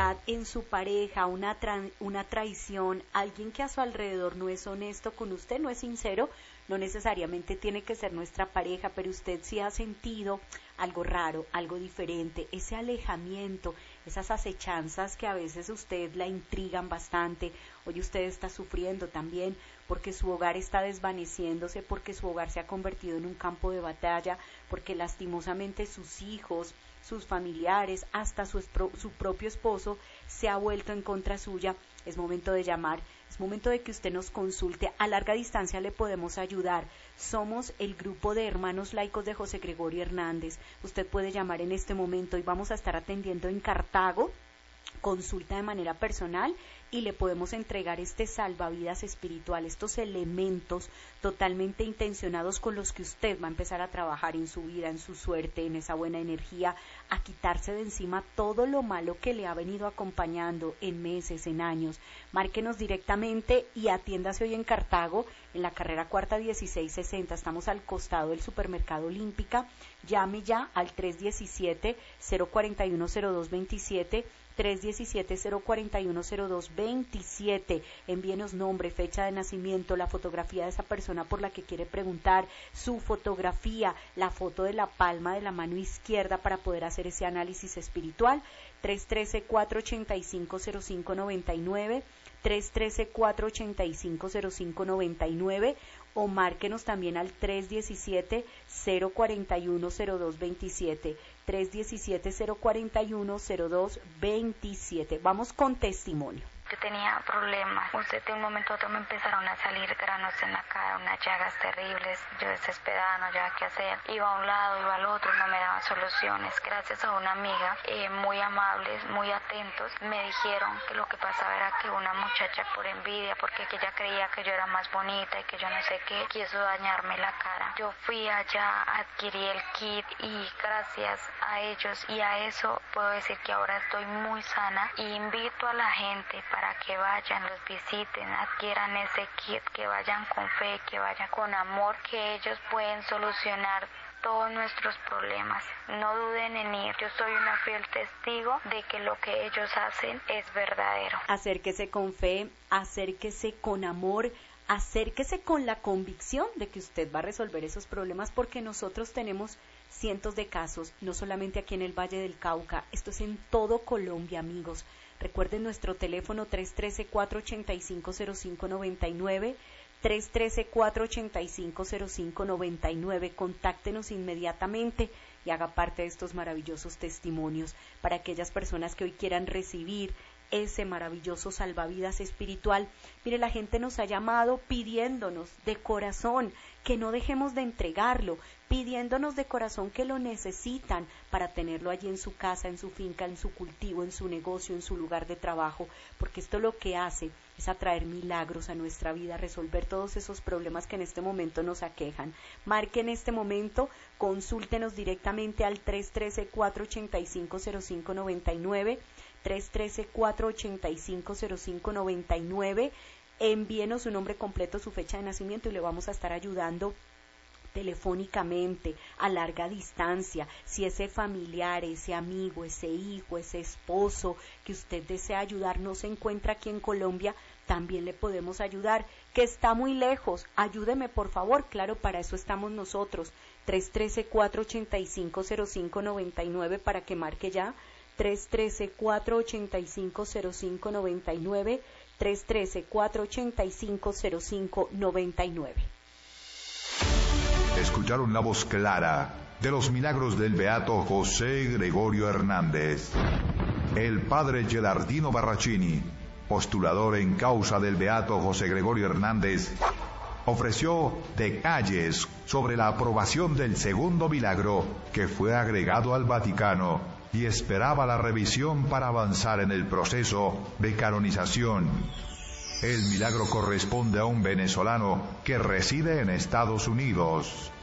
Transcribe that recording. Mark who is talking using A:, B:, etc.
A: infidelidad en su pareja, una traición, alguien que a su alrededor no es honesto con usted, no es sincero, no necesariamente tiene que ser nuestra pareja, pero usted sí ha sentido algo raro, algo diferente, ese alejamiento, esas acechanzas que a veces usted la intrigan bastante. Hoy usted está sufriendo también porque su hogar está desvaneciéndose, porque su hogar se ha convertido en un campo de batalla, porque lastimosamente sus hijos, sus familiares, hasta su propio esposo se ha vuelto en contra suya. Es momento de llamar, es momento de que usted nos consulte. A larga distancia le podemos ayudar. Somos el grupo de hermanos laicos de José Gregorio Hernández. Usted puede llamar en este momento y vamos a estar atendiendo en Cartago. Consulta de manera personal y le podemos entregar este salvavidas espiritual, estos elementos totalmente intencionados con los que usted va a empezar a trabajar en su vida, en su suerte, en esa buena energía, a quitarse de encima todo lo malo que le ha venido acompañando en meses, en años. Márquenos directamente y atiéndase hoy en Cartago, en la carrera cuarta 1660, estamos al costado del supermercado Olímpica. Llame ya al 317-041-0227, 317-041-0227, envíenos nombre, fecha de nacimiento, la fotografía de esa persona por la que quiere preguntar, su fotografía, la foto de la palma de la mano izquierda para poder hacer ese análisis espiritual. 313-485-0599, 313-485-0599, o márquenos también al 317-041-0227, 317-041-0227. Vamos con testimonio.
B: Yo tenía problemas, de un momento a otro me empezaron a salir granos en la cara, unas llagas terribles, yo desesperada, no sabía qué hacer, iba a un lado, iba al otro, no me daban soluciones. Gracias a una amiga, muy amables, muy atentos, me dijeron que lo que pasaba era que una muchacha por envidia, porque ella creía que yo era más bonita y que yo no sé qué, quiso dañarme la cara. Yo fui allá, adquirí el kit y gracias a ellos y a eso puedo decir que ahora estoy muy sana y invito a la gente para que vayan, los visiten, adquieran ese kit, que vayan con fe, que vayan con amor, que ellos pueden solucionar todos nuestros problemas. No duden en ir. Yo soy una fiel testigo de que lo que ellos hacen es verdadero.
A: Acérquese con fe, acérquese con amor, acérquese con la convicción de que usted va a resolver esos problemas, porque nosotros tenemos cientos de casos, no solamente aquí en el Valle del Cauca, esto es en todo Colombia, amigos. Recuerden nuestro teléfono 313-485-0599, 313-485-0599. Contáctenos inmediatamente y haga parte de estos maravillosos testimonios para aquellas personas que hoy quieran recibir ese maravilloso salvavidas espiritual. Mire, la gente nos ha llamado pidiéndonos de corazón que no dejemos de entregarlo, pidiéndonos de corazón que lo necesitan para tenerlo allí en su casa, en su finca, en su cultivo, en su negocio, en su lugar de trabajo, porque esto lo que hace es atraer milagros a nuestra vida, resolver todos esos problemas que en este momento nos aquejan. Marque en este momento, consúltenos directamente al 313-485-0599, 313-485-0599, envíenos su nombre completo, su fecha de nacimiento y le vamos a estar ayudando telefónicamente, a larga distancia. Si ese familiar, ese amigo, ese hijo, ese esposo que usted desea ayudar no se encuentra aquí en Colombia, también le podemos ayudar. Que está muy lejos, ayúdeme por favor, claro, para eso estamos nosotros. 313-485-0599 para que marque ya, 313-485-0599, 313-485-0599.
C: Escucharon la voz clara de los milagros del beato José Gregorio Hernández. El padre Gelardino Barrachini, postulador en causa del beato José Gregorio Hernández, ofreció detalles sobre la aprobación del segundo milagro que fue agregado al Vaticano y esperaba la revisión para avanzar en el proceso de canonización. El milagro corresponde a un venezolano que reside en Estados Unidos.